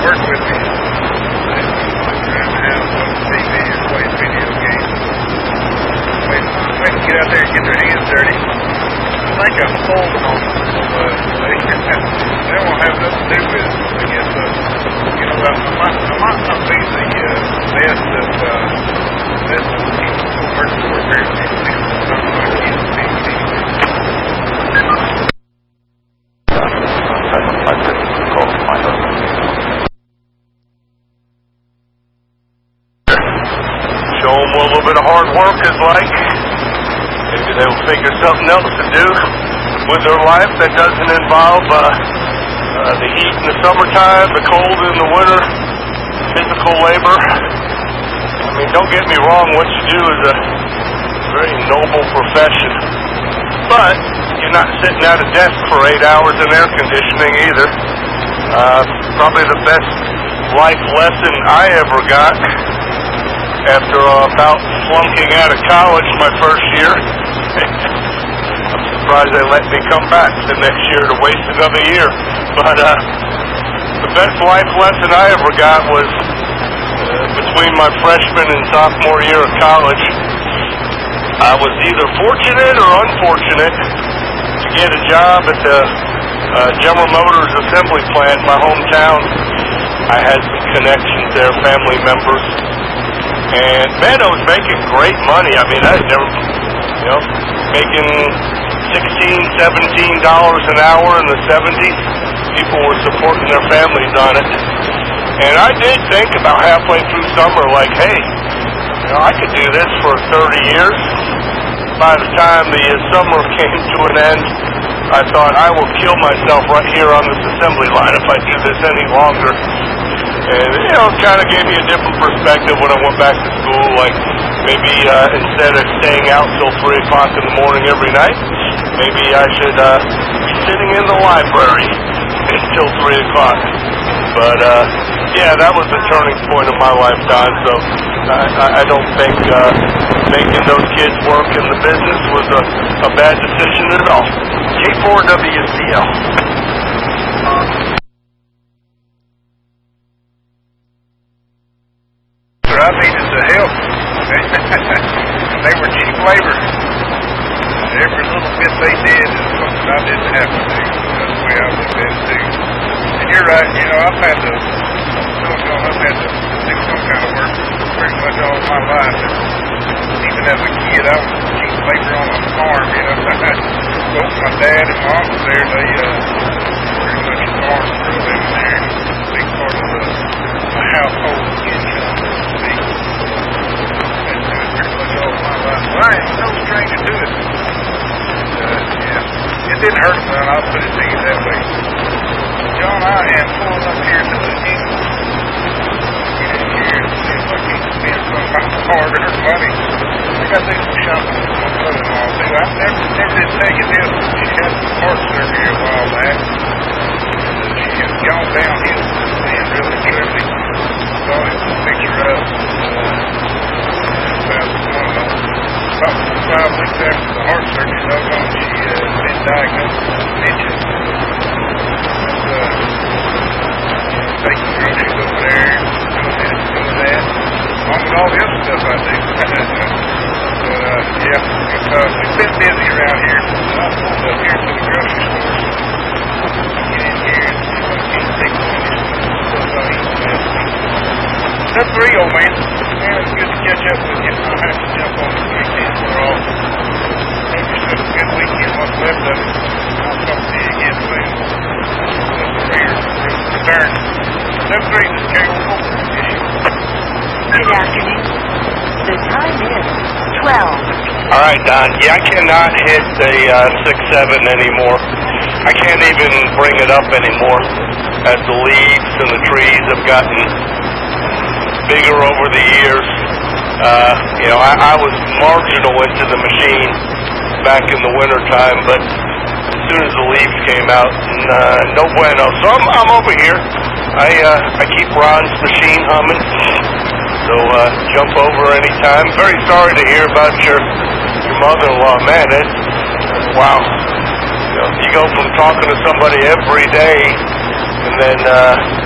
work with me. Around the house, watch TV, or play video games. Wait to get out there and get their hands dirty. I think I'm sold on them. They won't have nothing to do with it. I guess, I might not be the best of people working for very few people. Show them what a little bit of hard work is like. Maybe they'll figure something else to do with their life that doesn't involve the heat in the summertime, the cold in the winter, physical labor. I mean, don't get me wrong, what you do is a very noble profession. But you're not sitting at a desk for 8 hours in air conditioning either. Probably the best life lesson I ever got after about flunking out of college my first year. I'm surprised they let me come back the next year to waste another year. But the best life lesson I ever got was between my freshman and sophomore year of college. I was either fortunate or unfortunate to get a job at the General Motors assembly plant in my hometown. I had some connections there, family members. And man, I was making great money. I mean, I had never, making $16, $17 an hour in the 70s. People were supporting their families on it. And I did think about halfway through summer, like, hey, I could do this for 30 years. By the time the summer came to an end, I thought, I will kill myself right here on this assembly line if I do this any longer. And, it kind of gave me a different perspective when I went back to school. Like, maybe instead of staying out till 3 o'clock in the morning every night, maybe I should be sitting in the library until 3 o'clock. But, that was the turning point of my lifetime. So I don't think making those kids work in the business was a bad decision at all. K4WCL. I needed the help. They were cheap labor. Every little bit they did is something I didn't have to do. That's the way I looked at it too. And you're right, I've had to do some kind of work pretty much all my life. And even as a kid, I was cheap labor on a farm, Both my dad and mom was there. They pretty much farmed for a living there. It was a big part of the household income. I ain't no stranger to it. It didn't hurt none, I'll put it to you that way. John, I am pulling up here to the end. Get in here and see if I can spend some kind of hard earned money. I got to do some shopping with my mother-in-law too. I never did tell you this. She had some heart surgery a while back. She has gone downhill since then, really truly. Saw it in a picture of about 5 weeks after the heart surgery, she had been diagnosed with dementia. Taking groceries over there, doing this, doing that, along with all the other stuff I do. But, we've been busy around here. I pulled up here to the grocery store. Get in here and see if I can't take some of this stuff I eat last week. Step 3, old man. Man, it's good to catch up with you. I'll have to jump on this weekend. We're all hope you have a good weekend. What's left of it. I'll talk to you again soon. For your return. Step 3, this is K1. Good afternoon. The time is 12. All right, Don. I cannot hit the 6-7 anymore. I can't even bring it up anymore as the leaves and the trees have gotten bigger over the years. I was marginal into the machine back in the winter time, but as soon as the leaves came out, no bueno. So I'm over here. I keep Ron's machine humming. So jump over anytime. Very sorry to hear about your mother-in-law. Man, wow. You go from talking to somebody every day and then